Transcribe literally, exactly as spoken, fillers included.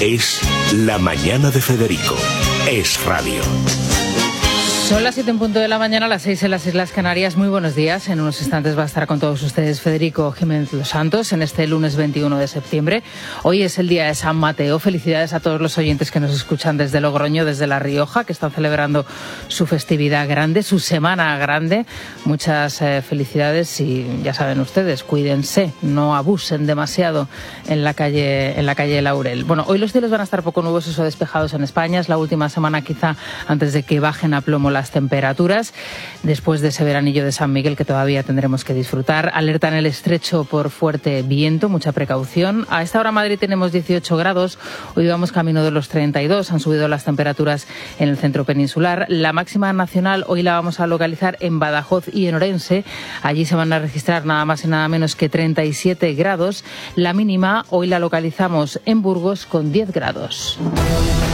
Es La Mañana de Federico. Es radio. Son las siete en punto de la mañana, las seis en las Islas Canarias. Muy buenos días. En unos instantes va a estar con todos ustedes Federico Jiménez Los Santos en este lunes veintiuno de septiembre. Hoy es el día de San Mateo. Felicidades a todos los oyentes que nos escuchan desde Logroño, desde La Rioja, que están celebrando su festividad grande, su semana grande. Muchas eh, felicidades y ya saben ustedes, cuídense, no abusen demasiado en la calle, en la calle Laurel. Bueno, hoy los cielos van a estar poco nubosos o despejados en España. Es la última semana quizá antes de que bajen a plomo las temperaturas, después de ese veranillo de San Miguel que todavía tendremos que disfrutar. Alerta en el estrecho por fuerte viento, mucha precaución. A esta hora en Madrid tenemos dieciocho grados, hoy vamos camino de los treinta y dos, han subido las temperaturas en el centro peninsular. La máxima nacional hoy la vamos a localizar en Badajoz y en Orense, allí se van a registrar nada más y nada menos que treinta y siete grados. La mínima hoy la localizamos en Burgos con diez grados.